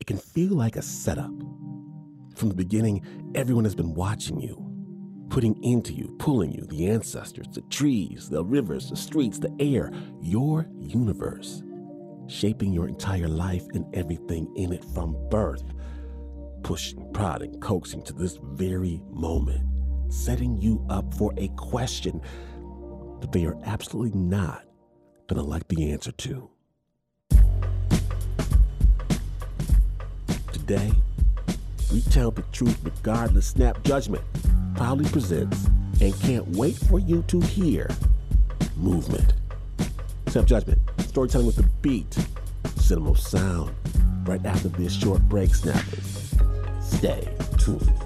It can feel like a setup. From the beginning, everyone has been watching you, putting into you, pulling you, the ancestors, the trees, the rivers, the streets, the air, your universe, shaping your entire life and everything in it from birth, pushing, prodding, coaxing to this very moment, setting you up for a question that they are absolutely not going to like the answer to. Today, we tell the truth regardless. Snap Judgment proudly presents and can't wait for you to hear Movement. Snap Judgment, storytelling with the beat, cinema sound. Right after this short break, Snappers. Stay tuned.